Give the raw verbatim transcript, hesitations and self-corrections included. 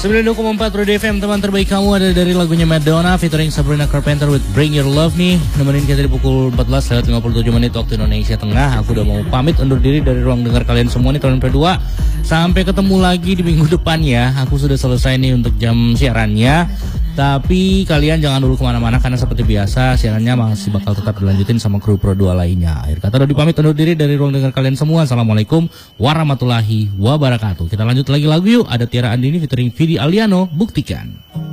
sembilan puluh dua koma empat Pro D F M, teman terbaik kamu ada dari lagunya Madonna featuring Sabrina Carpenter with Bring Your Love nih. Nemenin kita di pukul empat belas lewat lima puluh tujuh menit waktu Indonesia Tengah. Aku udah mau pamit undur diri dari ruang dengar kalian semua nih tahun kedua. Sampai ketemu lagi di minggu depan ya. Aku sudah selesai nih untuk jam siarannya. Tapi kalian jangan dulu kemana-mana karena seperti biasa siarannya masih bakal tetap dilanjutin sama kru Pro dua lainnya. Akhir kata udah dipamit undur diri dari ruang dengar kalian semua. Assalamualaikum warahmatullahi wabarakatuh. Kita lanjut lagi lagu yuk. Ada Tiara Andini featuring Vidi Aliano, Buktikan.